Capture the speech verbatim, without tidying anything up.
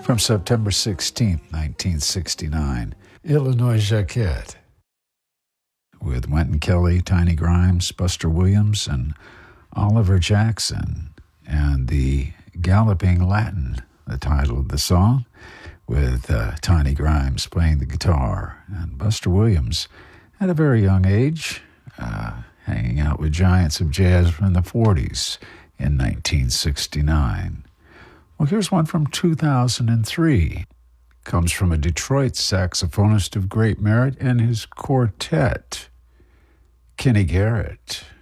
from September sixteenth, nineteen sixty-nine, Illinois Jacquet, with Wynton Kelly, Tiny Grimes, Buster Williams, and Oliver Jackson, and the Galloping Latin, the title of the song, with uh, Tiny Grimes playing the guitar, and Buster Williams at a very young age, uh, hanging out with giants of jazz from the forties in nineteen sixty-nine. Well, here's one from two thousand three. Comes from a Detroit saxophonist of great merit and his quartet, Kenny Garrett.